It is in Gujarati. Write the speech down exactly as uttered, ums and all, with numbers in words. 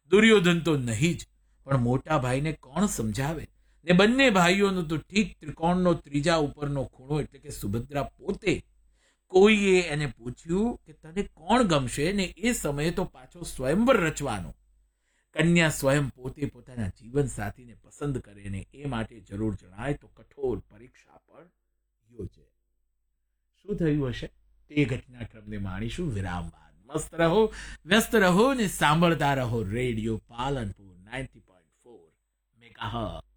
દુર્યોધન તો નહીં જ, પણ મોટા ભાઈને કોણ સમજાવે? ને બંને ભાઈઓનો તો ઠીક ત્રિકોણનો ત્રીજા ઉપરનો ખૂણો એટલે કે સુભદ્રા પોતે. કોઈએ એને પૂછ્યું કે તને કોણ ગમશે, ને એ સમયે તો પાછો સ્વયંવર રચવાનો. કન્યા સ્વયં પોતે પોતાના જીવન સાથીને પસંદ કરે ને એ માટે જરૂર જણાય તો કઠોર પરીક્ષા પણ યોજે. શું થયું હશે તે ઘટનાક્રમને માણીશું વિરામ બાદ. મસ્ત રહો, વ્યસ્ત રહો ને સાંભળતા રહો radio Palanpur ninety point four megahertz.